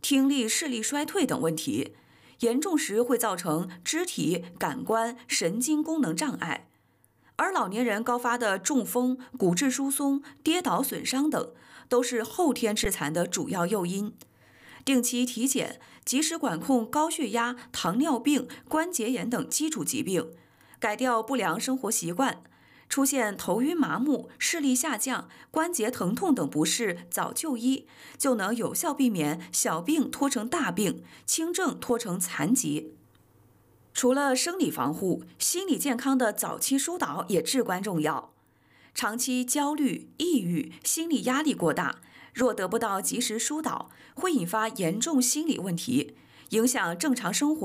听力、视力衰退等问题，严重时会造成肢体、感官、神经功能障碍。而老年人高发的中风、骨质疏松、跌倒损伤等，都是后天致残的主要诱因。定期体检，及时管控高血压、糖尿病、关节炎等基础疾病，改掉不良生活习惯，出现头晕麻木、视力下降、关节疼痛等不适，早就医，就能有效避免小病拖成大病，轻症拖成残疾。除了生理防护，心理健康的早期疏导也至关重要。长期焦虑、抑郁、心理压力过大，若得不到及时疏导，会引发严重心理问题，影响正常生活。